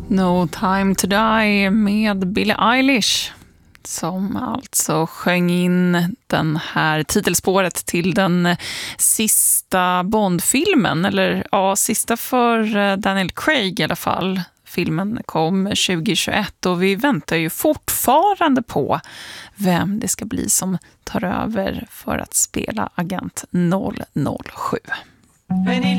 No Time to Die med Billie Eilish, som alltså sjöng in den här titelspåret till den sista Bond-filmen, eller ja, sista för Daniel Craig i alla fall. Filmen kom 2021 och vi väntar ju fortfarande på vem det ska bli som tar över för att spela Agent 007.